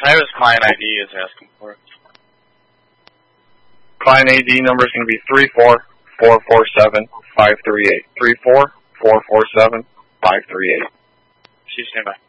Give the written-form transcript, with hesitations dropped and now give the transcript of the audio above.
I have his client ID is asking for it. Client ID number is going to be 34447-538. 34447-538. See you, stand by.